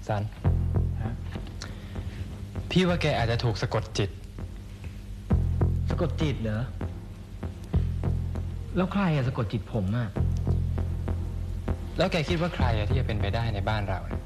ซันพี่ว่าแกอาจจะถูกสะกดจิตสะกดจิตเหรอแล้วใครอะสะกดจิตผมอะแล้วแกคิดว่าใครที่จะเป็นไปได้ในบ้านเราเนี่ย